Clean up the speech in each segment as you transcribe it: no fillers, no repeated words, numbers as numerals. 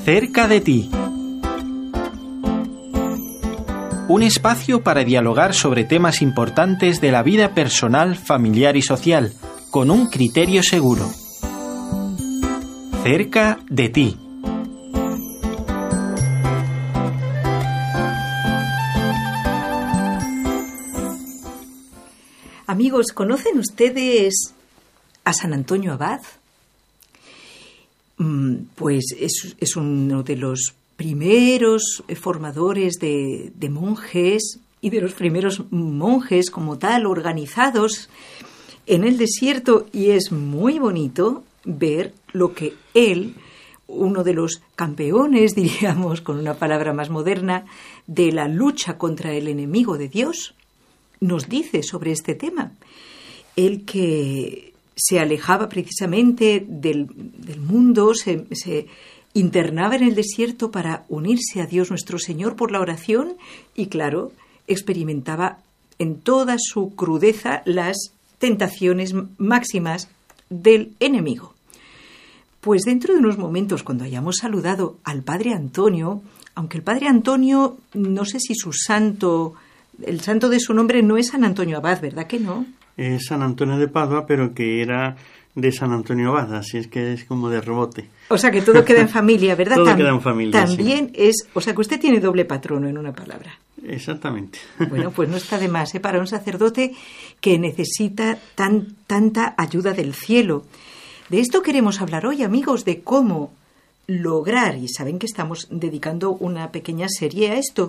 Cerca de ti. Un espacio para dialogar sobre temas importantes de la vida personal, familiar y social, con un criterio seguro. Cerca de ti. Amigos, ¿conocen ustedes a San Antonio Abad? Pues es uno de los primeros formadores de monjes y de los primeros monjes como tal, organizados en el desierto, y es muy bonito ver lo que él, uno de los campeones, diríamos, con una palabra más moderna, de la lucha contra el enemigo de Dios, nos dice sobre este tema. Él que se alejaba precisamente del mundo, se internaba en el desierto para unirse a Dios nuestro Señor por la oración y, claro, experimentaba en toda su crudeza las tentaciones máximas del enemigo. Pues dentro de unos momentos, cuando hayamos saludado al Padre Antonio, aunque el Padre Antonio, no sé si el santo de su nombre no es San Antonio Abad, ¿verdad que no? Es San Antonio de Padua, pero que era de San Antonio Abad, así es que es como de rebote. O sea que todo queda en familia, ¿verdad? Todo queda en familia, también sí. O sea que usted tiene doble patrono en una palabra. Exactamente. Bueno, pues no está de más, para un sacerdote que necesita tanta ayuda del cielo. De esto queremos hablar hoy, amigos, de cómo lograr, y saben que estamos dedicando una pequeña serie a esto,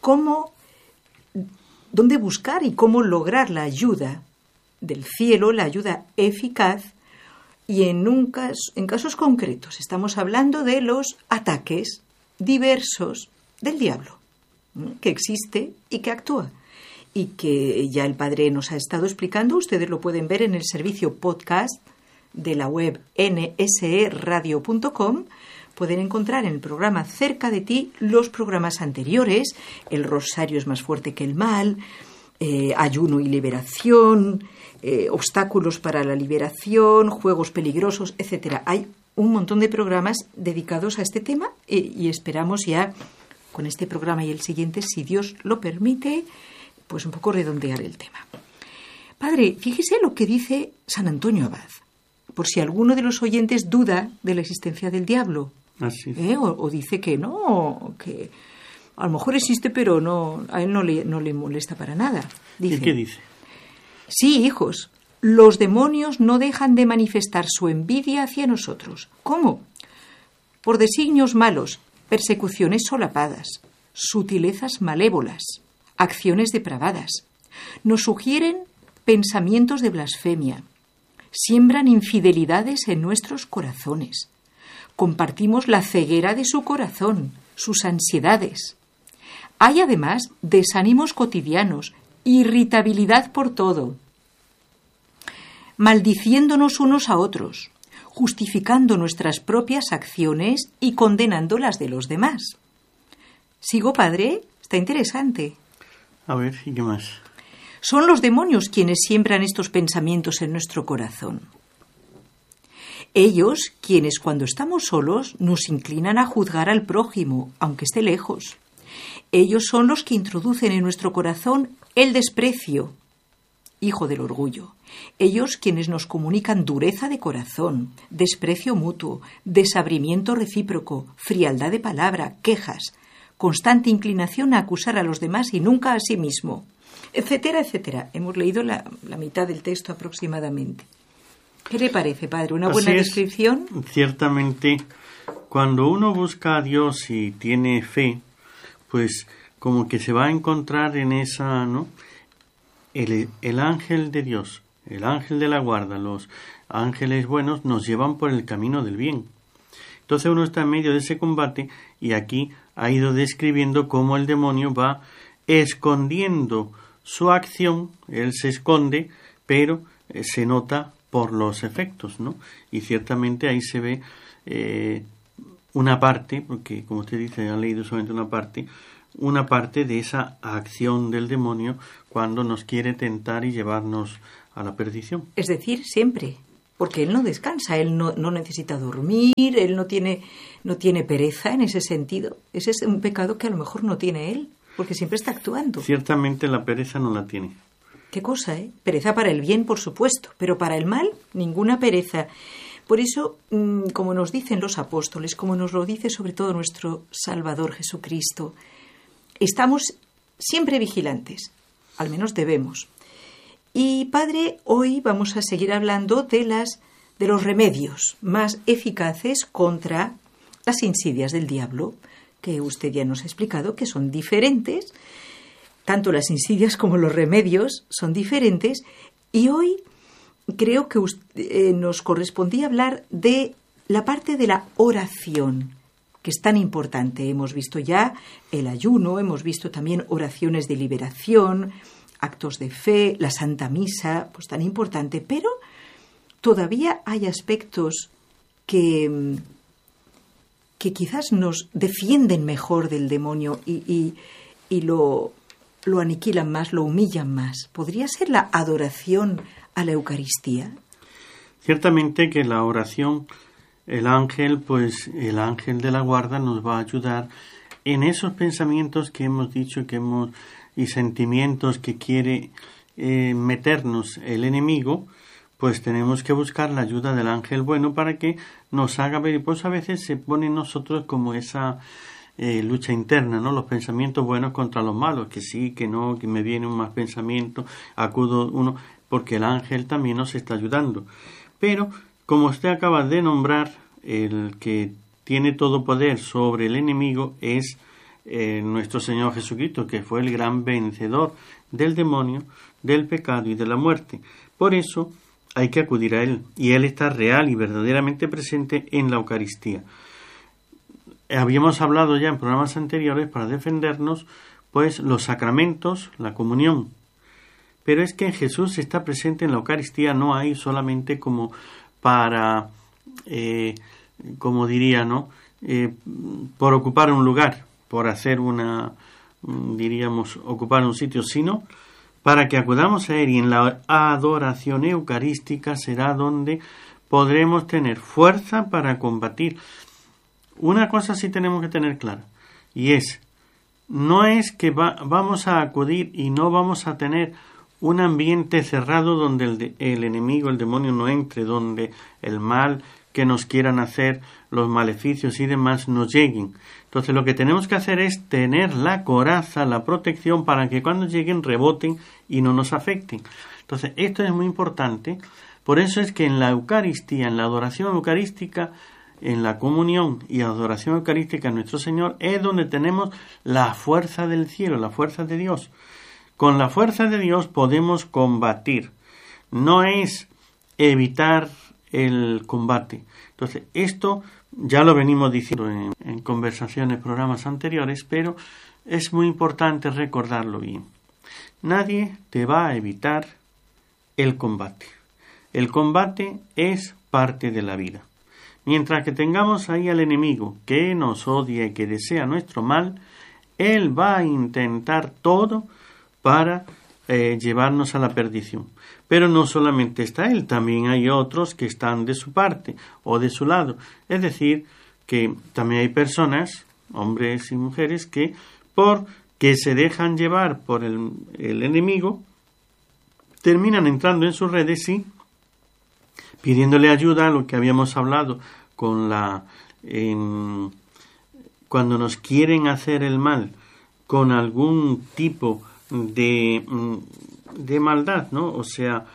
dónde buscar y cómo lograr la ayuda del cielo, la ayuda eficaz, y en casos concretos estamos hablando de los ataques diversos del diablo, que existe y que actúa, y que ya el Padre nos ha estado explicando. Ustedes lo pueden ver en el servicio podcast de la web nseradio.com. Pueden encontrar en el programa Cerca de ti los programas anteriores: El rosario es más fuerte que el mal, ayuno y liberación, obstáculos para la liberación, juegos peligrosos, etcétera. Hay un montón de programas dedicados a este tema y esperamos ya con este programa y el siguiente, si Dios lo permite, pues un poco redondear el tema. Padre, fíjese lo que dice San Antonio Abad, por si alguno de los oyentes duda de la existencia del diablo. Así es. O dice que no, que a lo mejor existe, pero no, a él no le molesta para nada. Dice, ¿Y qué dice? Sí, hijos, los demonios no dejan de manifestar su envidia hacia nosotros. ¿Cómo? Por designios malos, persecuciones solapadas, sutilezas malévolas, acciones depravadas. Nos sugieren pensamientos de blasfemia, siembran infidelidades en nuestros corazones. Compartimos la ceguera de su corazón, sus ansiedades. Hay además desánimos cotidianos, irritabilidad por todo, maldiciéndonos unos a otros, justificando nuestras propias acciones y condenando las de los demás. ¿Sigo, padre? Está interesante. A ver, ¿y qué más? Son los demonios quienes siembran estos pensamientos en nuestro corazón. Ellos, quienes cuando estamos solos nos inclinan a juzgar al prójimo, aunque esté lejos. Ellos son los que introducen en nuestro corazón el desprecio, hijo del orgullo. Ellos quienes nos comunican dureza de corazón, desprecio mutuo, desabrimiento recíproco, frialdad de palabra, quejas, constante inclinación a acusar a los demás y nunca a sí mismo, etcétera, etcétera. Hemos leído la mitad del texto aproximadamente. ¿Qué le parece, padre? ¿Una buena descripción? Ciertamente, cuando uno busca a Dios y tiene fe, pues como que se va a encontrar en esa, ¿no? El ángel de Dios, el ángel de la guarda, los ángeles buenos nos llevan por el camino del bien. Entonces uno está en medio de ese combate y aquí ha ido describiendo cómo el demonio va escondiendo su acción. Él se esconde, pero se nota por los efectos, ¿no? Y ciertamente ahí se ve una parte, porque como usted dice, ha leído solamente una parte de esa acción del demonio cuando nos quiere tentar y llevarnos a la perdición. Es decir, siempre. porque Él no descansa, Él no necesita dormir, Él no tiene pereza en ese sentido. Ese es un pecado que a lo mejor no tiene Él, porque siempre está actuando. Ciertamente la pereza no la tiene. ¿Qué cosa, eh? Pereza para el bien, por supuesto, pero para el mal, ninguna pereza. Por eso, como nos dicen los apóstoles, como nos lo dice sobre todo nuestro Salvador Jesucristo, estamos siempre vigilantes, al menos debemos. Y, Padre, hoy vamos a seguir hablando de los remedios más eficaces contra las insidias del diablo, que usted ya nos ha explicado que son diferentes. Tanto las insidias como los remedios son diferentes. Y hoy creo que nos correspondía hablar de la parte de la oración, que es tan importante. Hemos visto ya el ayuno, hemos visto también oraciones de liberación, actos de fe, la Santa Misa, pues tan importante. Pero todavía hay aspectos que quizás nos defienden mejor del demonio y lo aniquilan más, lo humillan más. ¿Podría ser la adoración a la Eucaristía? Ciertamente que la oración, el ángel de la guarda nos va a ayudar en esos pensamientos que hemos dicho y sentimientos que quiere meternos el enemigo. Pues tenemos que buscar la ayuda del ángel bueno para que nos haga ver. Y pues a veces se pone en nosotros como esa lucha interna, ¿no? Los pensamientos buenos contra los malos, que sí, que no, que me viene un mal pensamiento, acudo uno, porque el ángel también nos está ayudando. Pero, como usted acaba de nombrar, el que tiene todo poder sobre el enemigo es nuestro Señor Jesucristo, que fue el gran vencedor del demonio, del pecado y de la muerte. Por eso hay que acudir a Él, y Él está real y verdaderamente presente en la Eucaristía. Habíamos hablado ya en programas anteriores, para defendernos, pues los sacramentos, la comunión. Pero es que Jesús está presente en la Eucaristía, no hay solamente como para, como diría, ¿no? Por ocupar un lugar, por hacer ocupar un sitio, sino para que acudamos a Él, y en la adoración eucarística será donde podremos tener fuerza para combatir. Una cosa sí tenemos que tener clara, y no es que vamos a acudir y no vamos a tener un ambiente cerrado donde el enemigo, el demonio no entre, donde el mal que nos quieran hacer, los maleficios y demás nos lleguen. Entonces lo que tenemos que hacer es tener la coraza, la protección, para que cuando lleguen reboten y no nos afecten. Entonces esto es muy importante. Por eso es que en la Eucaristía, en la adoración eucarística, en la comunión y adoración eucarística a nuestro Señor, es donde tenemos la fuerza del cielo, la fuerza de Dios. Con la fuerza de Dios podemos combatir. No es evitar el combate. Entonces, esto ya lo venimos diciendo en conversaciones, programas anteriores, pero es muy importante recordarlo bien. Nadie te va a evitar el combate. El combate es parte de la vida. Mientras que tengamos ahí al enemigo que nos odia y que desea nuestro mal, él va a intentar todo para llevarnos a la perdición. Pero no solamente está él, también hay otros que están de su parte o de su lado. Es decir, que también hay personas, hombres y mujeres, que porque se dejan llevar por el enemigo, terminan entrando en sus redes y pidiéndole ayuda, a lo que habíamos hablado cuando nos quieren hacer el mal con algún tipo de maldad, ¿no? O sea,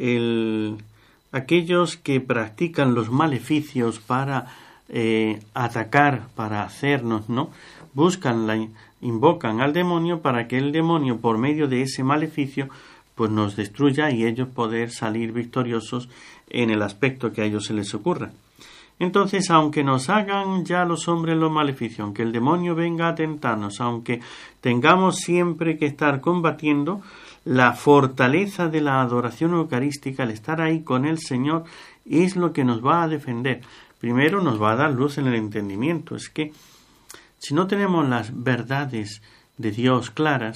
aquellos que practican los maleficios para atacar, para hacernos, ¿no? Invocan al demonio para que el demonio, por medio de ese maleficio, pues nos destruya y ellos poder salir victoriosos en el aspecto que a ellos se les ocurra. Entonces, aunque nos hagan ya los hombres los maleficios, aunque el demonio venga a tentarnos, aunque tengamos siempre que estar combatiendo, la fortaleza de la adoración eucarística, el estar ahí con el Señor, es lo que nos va a defender. Primero nos va a dar luz en el entendimiento. Es que si no tenemos las verdades de Dios claras,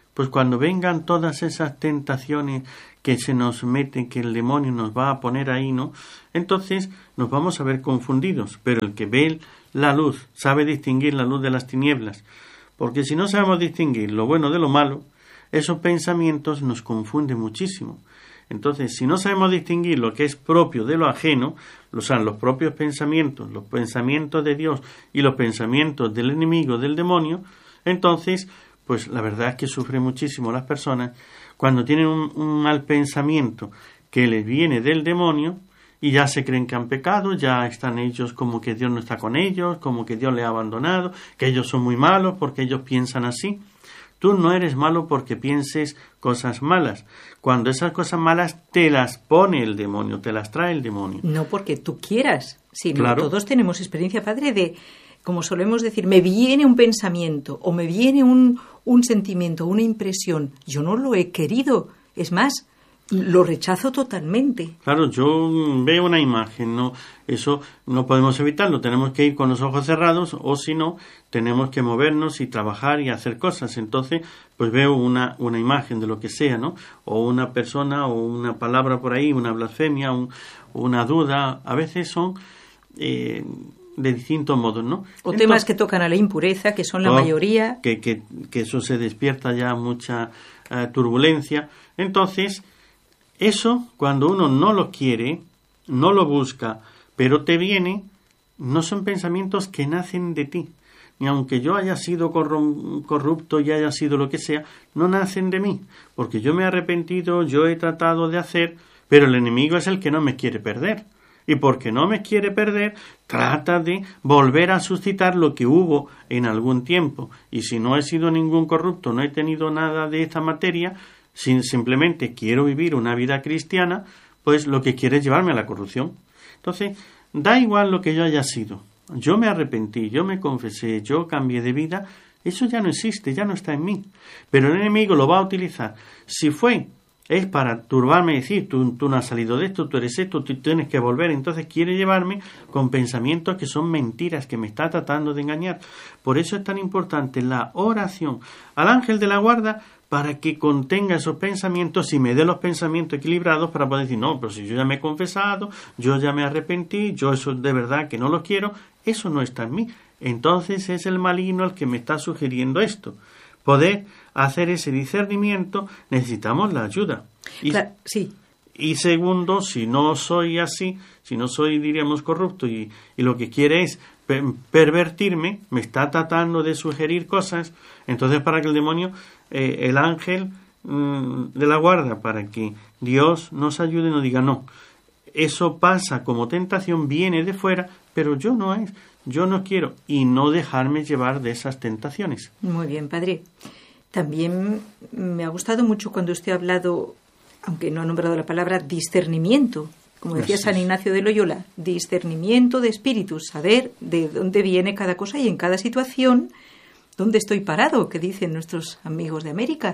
pues cuando vengan todas esas tentaciones que se nos meten, que el demonio nos va a poner ahí, ¿no? Entonces nos vamos a ver confundidos, pero el que ve la luz sabe distinguir la luz de las tinieblas, porque si no sabemos distinguir lo bueno de lo malo, esos pensamientos nos confunden muchísimo. Entonces, si no sabemos distinguir lo que es propio de lo ajeno, o sea, los propios pensamientos, los pensamientos de Dios y los pensamientos del enemigo, del demonio, entonces, pues la verdad es que sufren muchísimo las personas cuando tienen un mal pensamiento que les viene del demonio y ya se creen que han pecado, ya están ellos como que Dios no está con ellos, como que Dios les ha abandonado, que ellos son muy malos porque ellos piensan así. Tú no eres malo porque pienses cosas malas. Cuando esas cosas malas te las pone el demonio, te las trae el demonio. No porque tú quieras, sino claro. Todos tenemos experiencia, Padre, de, como solemos decir, me viene un pensamiento o me viene un sentimiento, una impresión. Yo no lo he querido. Es más, lo rechazo totalmente. Claro, yo veo una imagen, ¿no? Eso no podemos evitarlo, tenemos que ir con los ojos cerrados o si no, tenemos que movernos y trabajar y hacer cosas. Entonces, pues veo una imagen de lo que sea, ¿no? O una persona o una palabra por ahí, una blasfemia, una duda. A veces son de distintos modos, ¿no? O temas que tocan a la impureza, que son la mayoría. Que eso se despierta ya mucha turbulencia. Entonces, eso, cuando uno no lo quiere, no lo busca, pero te viene, no son pensamientos que nacen de ti. Ni aunque yo haya sido corrupto y haya sido lo que sea, no nacen de mí. Porque yo me he arrepentido, yo he tratado de hacer, pero el enemigo es el que no me quiere perder. Y porque no me quiere perder, trata de volver a suscitar lo que hubo en algún tiempo. Y si no he sido ningún corrupto, no he tenido nada de esta materia, simplemente quiero vivir una vida cristiana, pues lo que quiere es llevarme a la corrupción. Entonces, da igual lo que yo haya sido. Yo me arrepentí, yo me confesé, yo cambié de vida, eso ya no existe, ya no está en mí. Pero el enemigo lo va a utilizar. Si es para turbarme y decir, tú no has salido de esto, tú eres esto, tú tienes que volver. Entonces quiere llevarme con pensamientos que son mentiras, que me está tratando de engañar. Por eso es tan importante la oración al ángel de la guarda, para que contenga esos pensamientos y me dé los pensamientos equilibrados para poder decir, no, pero si yo ya me he confesado, yo ya me arrepentí, yo eso de verdad que no lo quiero, eso no está en mí. Entonces es el maligno el que me está sugiriendo esto. Poder hacer ese discernimiento, necesitamos la ayuda. Claro, sí. Y segundo, si no soy así, si no soy, diríamos, corrupto y lo que quiere es pervertirme, me está tratando de sugerir cosas, entonces para que el demonio, el ángel de la guarda, para que Dios nos ayude, nos diga, no, eso pasa como tentación, viene de fuera, pero yo no quiero, y no dejarme llevar de esas tentaciones. Muy bien, Padre. También me ha gustado mucho cuando usted ha hablado, aunque no ha nombrado la palabra, discernimiento. Como decía San Ignacio de Loyola, discernimiento de espíritus, saber de dónde viene cada cosa y en cada situación dónde estoy parado, que dicen nuestros amigos de América.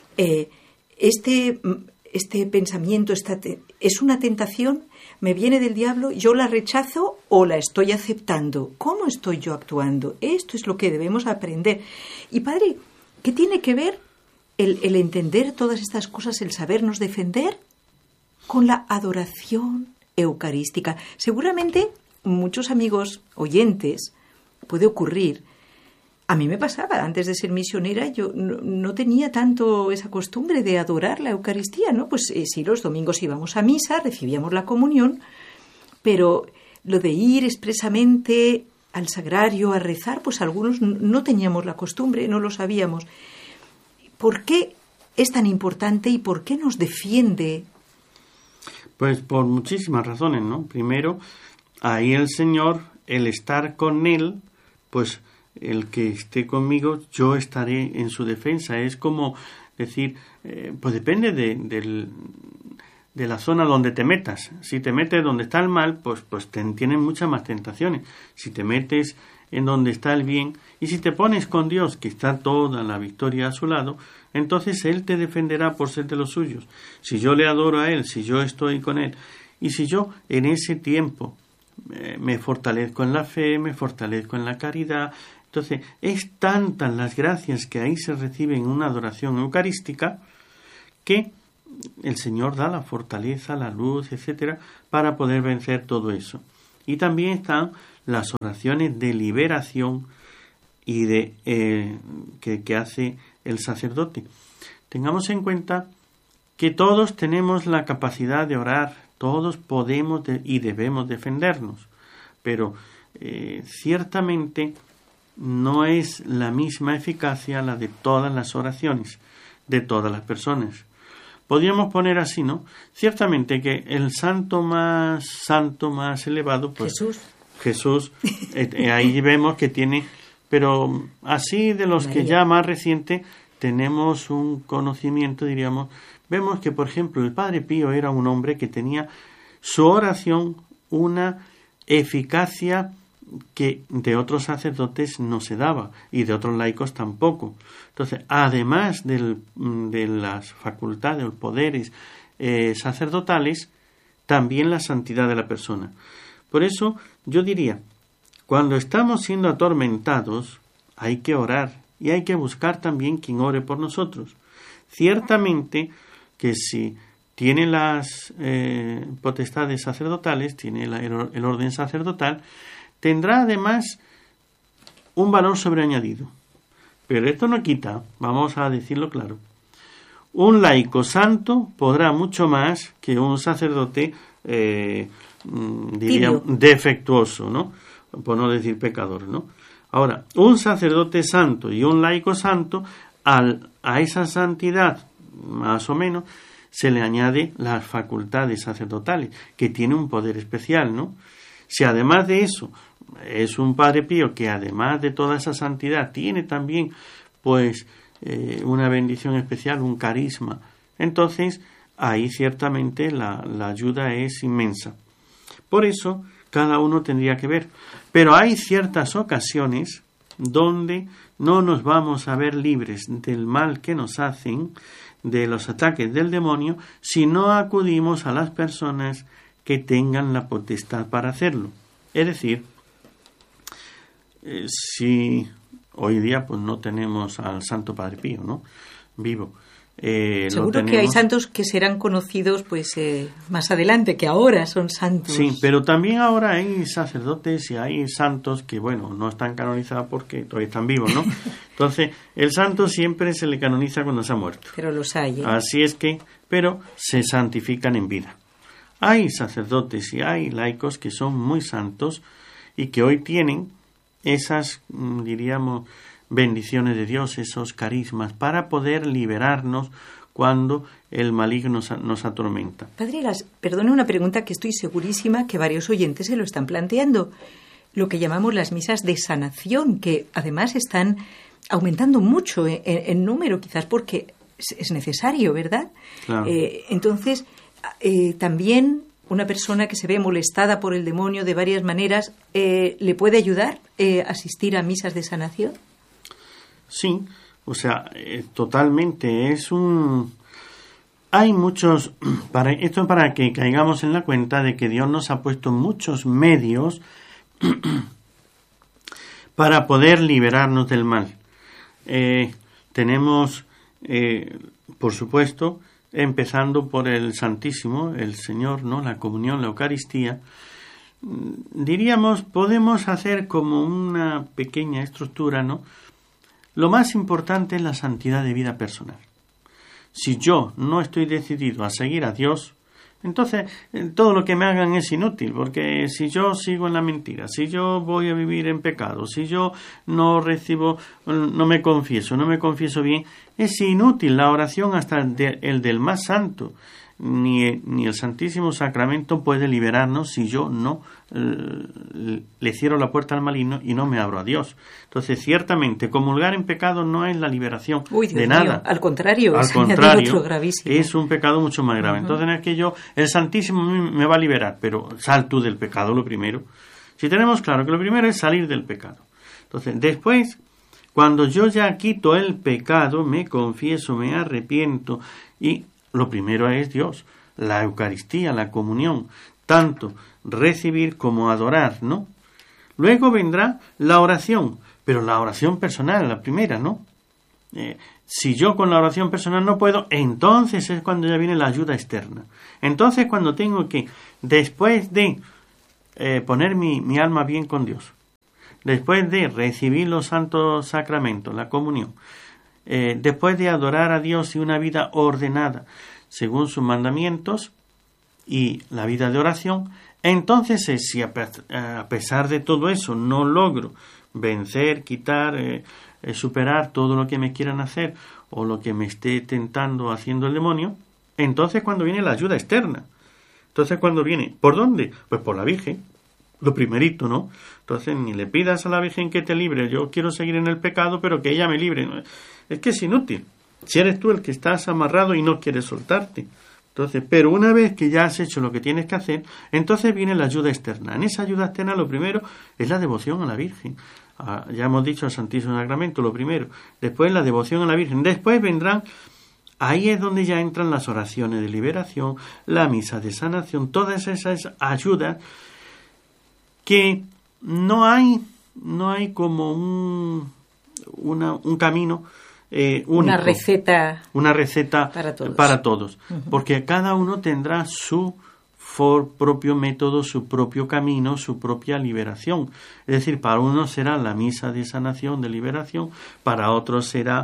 Este pensamiento es una tentación, me viene del diablo, yo la rechazo o la estoy aceptando. ¿Cómo estoy yo actuando? Esto es lo que debemos aprender. Y Padre, ¿qué tiene que ver el entender todas estas cosas, el sabernos defender, con la adoración eucarística? Seguramente muchos amigos oyentes puede ocurrir. A mí me pasaba, antes de ser misionera, yo no tenía tanto esa costumbre de adorar la Eucaristía, ¿no? Pues sí, los domingos íbamos a misa, recibíamos la comunión, pero lo de ir expresamente al sagrario a rezar, pues algunos no teníamos la costumbre, no lo sabíamos. ¿Por qué es tan importante y por qué nos defiende? Pues por muchísimas razones, ¿no? Primero, ahí el Señor, el estar con Él, pues el que esté conmigo, yo estaré en su defensa. Es como decir, pues depende de la zona donde te metas. Si te metes donde está el mal, pues tienes muchas más tentaciones. Si te metes en donde está el bien, y si te pones con Dios, que está toda la victoria a su lado, entonces Él te defenderá por ser de los suyos. Si yo le adoro a Él, si yo estoy con Él, y si yo en ese tiempo me fortalezco en la fe, me fortalezco en la caridad, Entonces, es tantas las gracias que ahí se reciben en una adoración eucarística que el Señor da la fortaleza, la luz, etcétera, para poder vencer todo eso. Y también están las oraciones de liberación y que hace el sacerdote. Tengamos en cuenta que todos tenemos la capacidad de orar, todos podemos y debemos defendernos, pero ciertamente no es la misma eficacia la de todas las oraciones, de todas las personas. Podríamos poner así, ¿no? Ciertamente que el santo más elevado, pues Jesús, ahí vemos que tiene, pero así de los que ya más reciente tenemos un conocimiento, diríamos, vemos que, por ejemplo, el Padre Pío era un hombre que tenía su oración una eficacia que de otros sacerdotes no se daba y de otros laicos tampoco. Entonces, además de las facultades o poderes sacerdotales, también la santidad de la persona. Por eso yo diría, cuando estamos siendo atormentados, hay que orar y hay que buscar también quien ore por nosotros. Ciertamente que si tiene las potestades sacerdotales, tiene el orden sacerdotal, tendrá además un valor sobreañadido. Pero esto no quita, vamos a decirlo claro, un laico santo podrá mucho más que un sacerdote, diríamos, defectuoso, ¿no? Por no decir pecador, ¿no? Ahora, un sacerdote santo y un laico santo, a esa santidad, más o menos, se le añade las facultades sacerdotales, que tiene un poder especial, ¿no? Si además de eso es un Padre Pío que además de toda esa santidad tiene también pues una bendición especial, un carisma, entonces ahí ciertamente la ayuda es inmensa. Por eso cada uno tendría que ver. Pero hay ciertas ocasiones donde no nos vamos a ver libres del mal que nos hacen, de los ataques del demonio, si no acudimos a las personas que tengan la potestad para hacerlo. Es decir, si hoy día pues no tenemos al Santo Padre Pío, ¿no? Vivo. Seguro que hay santos que serán conocidos pues más adelante, que ahora son santos. Sí, pero también ahora hay sacerdotes y hay santos que, bueno, no están canonizados porque todavía están vivos, ¿no? Entonces, el santo siempre se le canoniza cuando se ha muerto. Pero los hay, ¿eh? Así es que, pero se santifican en vida. Hay sacerdotes y hay laicos que son muy santos y que hoy tienen esas, diríamos, bendiciones de Dios, esos carismas, para poder liberarnos cuando el maligno nos atormenta. Padre, perdone una pregunta que estoy segurísima que varios oyentes se lo están planteando. Lo que llamamos las misas de sanación, que además están aumentando mucho en número, quizás porque es necesario, ¿verdad? Claro. Entonces, también una persona que se ve molestada por el demonio de varias maneras, ¿le puede ayudar a asistir a misas de sanación? Sí, o sea, totalmente hay muchos, esto es para que caigamos en la cuenta de que Dios nos ha puesto muchos medios para poder liberarnos del mal. Tenemos, por supuesto, empezando por el Santísimo, el Señor, ¿no? La comunión, la Eucaristía. Diríamos, podemos hacer como una pequeña estructura, ¿no? Lo más importante es la santidad de vida personal. Si yo no estoy decidido a seguir a Dios, entonces todo lo que me hagan es inútil, porque si yo sigo en la mentira, si yo voy a vivir en pecado, si yo no me confieso bien, es inútil la oración hasta el del más santo. Ni el Santísimo Sacramento puede liberarnos si yo no le cierro la puerta al maligno y no me abro a Dios. Entonces, ciertamente, comulgar en pecado no es la liberación de nada. Mío. Al contrario, otro gravísimo. Es un pecado mucho más grave. Entonces, no es que el Santísimo me va a liberar, pero sal tú del pecado, lo primero. Si tenemos claro que lo primero es salir del pecado. Entonces, después, cuando yo ya quito el pecado, me confieso, me arrepiento y lo primero es Dios, la Eucaristía, la comunión, tanto recibir como adorar, ¿no? Luego vendrá la oración, pero la oración personal, la primera, ¿no? Si yo con la oración personal no puedo, entonces es cuando ya viene la ayuda externa. Entonces cuando tengo que, después de poner mi alma bien con Dios, después de recibir los santos sacramentos, la comunión, después de adorar a Dios y una vida ordenada según sus mandamientos y la vida de oración, entonces si a pesar de todo eso no logro vencer, quitar, superar todo lo que me quieran hacer o lo que me esté tentando haciendo el demonio, entonces cuando viene la ayuda externa. Entonces cuando viene, ¿por dónde? Pues por la Virgen, lo primerito, ¿no? Entonces ni le pidas a la Virgen que te libre, yo quiero seguir en el pecado, pero que ella me libre. Es que es inútil, si eres tú el que estás amarrado y no quieres soltarte. Entonces, pero una vez que ya has hecho lo que tienes que hacer, entonces viene la ayuda externa. En esa ayuda externa lo primero es la devoción a la Virgen. Ya hemos dicho al Santísimo Sacramento, lo primero. Después la devoción a la Virgen. Después vendrán, ahí es donde ya entran las oraciones de liberación, la misa de sanación, todas esas ayudas que no hay como un camino único, una receta para todos, porque cada uno tendrá su propio método, su propio camino, su propia liberación. Es decir, para uno será la misa de sanación, de liberación, para otros será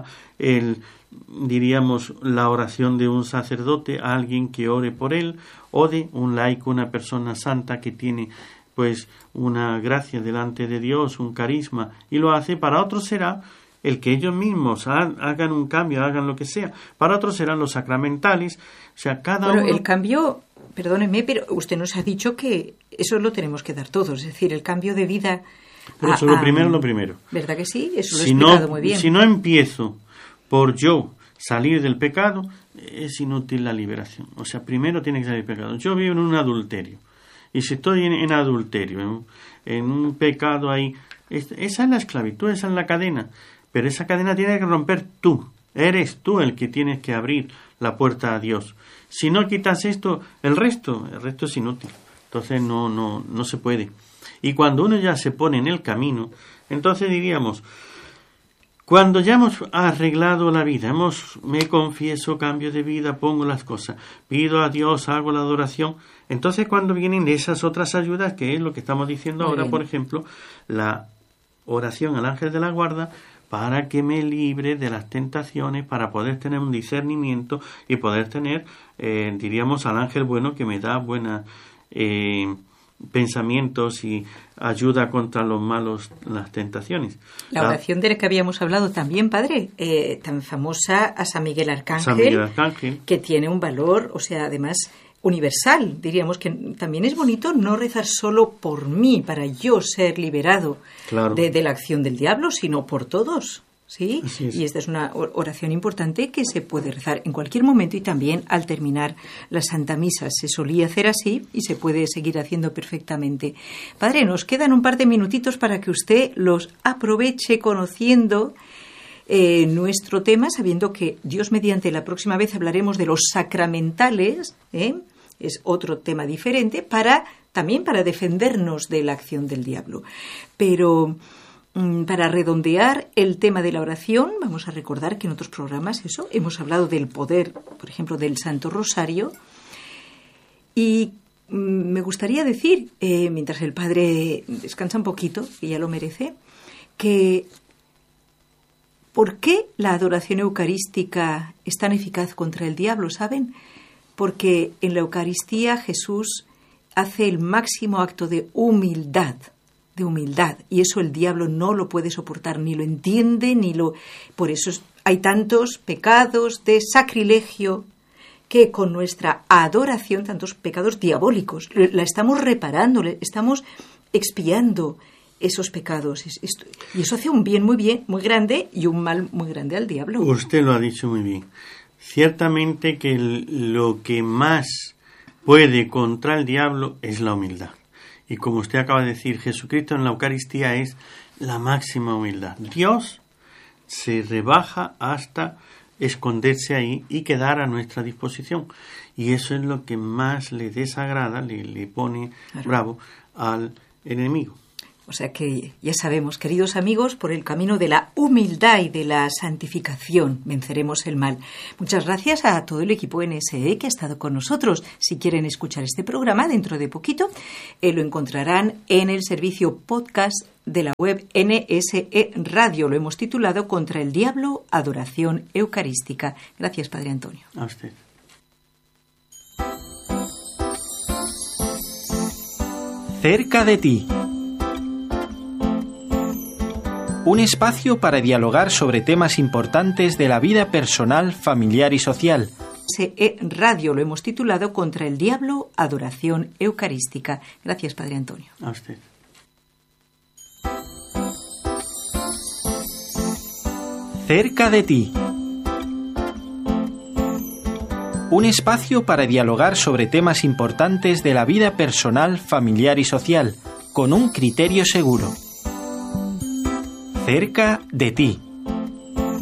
la oración de un sacerdote, alguien que ore por él, o de un laico, una persona santa que tiene pues una gracia delante de Dios, un carisma, y lo hace. Para otros será el que ellos mismos hagan un cambio, hagan lo que sea. Para otros serán los sacramentales. O sea, cada uno... El cambio, perdóneme, pero usted nos ha dicho que eso lo tenemos que dar todos. Es decir, el cambio de vida... Por eso lo primero. ¿Verdad que sí? Eso lo he explicado muy bien. Si no empiezo por yo salir del pecado, es inútil la liberación. O sea, primero tiene que salir del pecado. Yo vivo en un adulterio. Y si estoy en adulterio, en un pecado ahí, esa es la esclavitud, esa es la cadena. Pero esa cadena tiene que romper tú. Eres tú el que tienes que abrir la puerta a Dios. Si no quitas esto, el resto es inútil. Entonces no se puede. Y cuando uno ya se pone en el camino, entonces diríamos, cuando ya hemos arreglado la vida, me confieso, cambio de vida, pongo las cosas, pido a Dios, hago la adoración, entonces cuando vienen esas otras ayudas, que es lo que estamos diciendo ahora, por ejemplo, la oración al ángel de la guarda, para que me libre de las tentaciones, para poder tener un discernimiento y poder tener, al ángel bueno que me da buenos pensamientos y ayuda contra las tentaciones. La oración de la que habíamos hablado también, padre, tan famosa a San Miguel Arcángel, que tiene un valor, o sea, además universal. Diríamos que también es bonito no rezar solo por mí, para yo ser liberado de la acción del diablo, sino por todos. ¿Sí? Y esta es una oración importante que se puede rezar en cualquier momento y también al terminar la Santa Misa. Se solía hacer así y se puede seguir haciendo perfectamente. Padre, nos quedan un par de minutitos para que usted los aproveche conociendo nuestro tema, sabiendo que Dios mediante la próxima vez hablaremos de los sacramentales, es otro tema diferente, también para defendernos de la acción del diablo. Pero para redondear el tema de la oración, vamos a recordar que en otros programas hemos hablado del poder, por ejemplo, del Santo Rosario. Y me gustaría decir, mientras el Padre descansa un poquito, que ya lo merece, que ¿por qué la adoración eucarística es tan eficaz contra el diablo? ¿Saben? Porque en la Eucaristía Jesús hace el máximo acto de humildad, y eso el diablo no lo puede soportar, ni lo entiende, por eso hay tantos pecados de sacrilegio que con nuestra adoración, tantos pecados diabólicos, la estamos reparando, estamos expiando esos pecados, y eso hace un bien muy grande y un mal muy grande al diablo. Usted lo ha dicho muy bien. Ciertamente que lo que más puede contra el diablo es la humildad. Y como usted acaba de decir, Jesucristo en la Eucaristía es la máxima humildad. Dios se rebaja hasta esconderse ahí y quedar a nuestra disposición. Y eso es lo que más le desagrada, le pone bravo al enemigo. O sea que ya sabemos, queridos amigos, por el camino de la humildad y de la santificación venceremos el mal. Muchas gracias a todo el equipo NSE que ha estado con nosotros. Si quieren escuchar este programa dentro de poquito, lo encontrarán en el servicio podcast de la web NSE Radio. Lo hemos titulado Contra el Diablo, Adoración Eucarística. Gracias, Padre Antonio. A usted. Cerca de ti. Un espacio para dialogar sobre temas importantes de la vida personal, familiar y social. NSE Radio lo hemos titulado Contra el Diablo, Adoración Eucarística. Gracias, Padre Antonio. A usted. Cerca de ti. Un espacio para dialogar sobre temas importantes de la vida personal, familiar y social, con un criterio seguro. Cerca de ti.